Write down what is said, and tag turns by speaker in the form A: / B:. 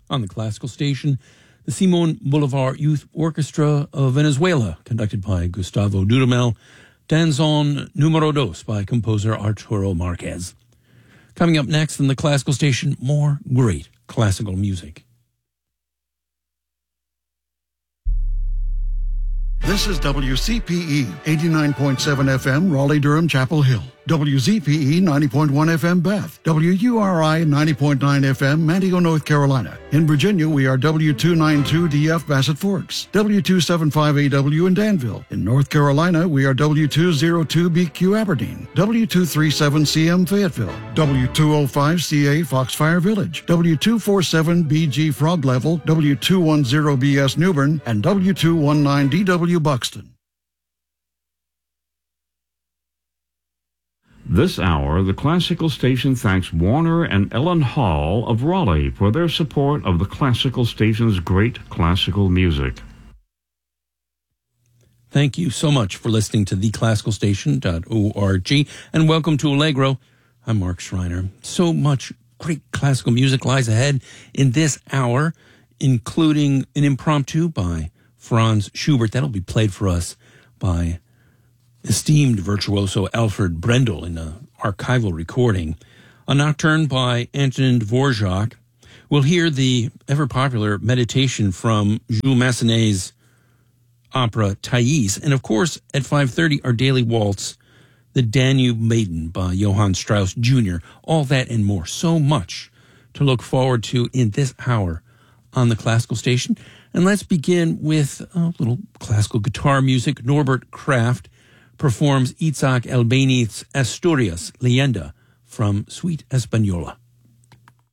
A: On the classical station, the Simon Bolivar Youth Orchestra of Venezuela, conducted by Gustavo Dudamel, Danzón Número Dos by composer Arturo Marquez. Coming up next on the classical station, more great classical music.
B: This is WCPE 89.7 FM, Raleigh-Durham, Chapel Hill. WZPE 90.1 FM, Beth. WURI 90.9 FM, Manteo, North Carolina. In Virginia, we are W292DF, Bassett Forks. W275AW in Danville. In North Carolina, we are W202BQ, Aberdeen. W237CM, Fayetteville. W205CA, Foxfire Village. W247BG, Frog Level. W210BS, Newbern. And W219DW, Buxton.
C: This hour, the classical station thanks Warner and Ellen Hall of Raleigh for their support of the classical station's great classical music.
A: Thank you so much for listening to theclassicalstation.org, and welcome to Allegro. I'm Mark Schreiner. So much great classical music lies ahead in this hour, including an impromptu by Franz Schubert. That'll be played for us by esteemed virtuoso Alfred Brendel in an archival recording. A nocturne by Antonin Dvorak. We'll hear the ever-popular meditation from Jules Massenet's opera Thais. And of course, at 5:30, our daily waltz, The Danube Maiden by Johann Strauss Jr. All that and more. So much to look forward to in this hour on the classical station. And let's begin with a little classical guitar music. Norbert Kraft performs Itzhak Elbani's Asturias, Leyenda, from Suite Española.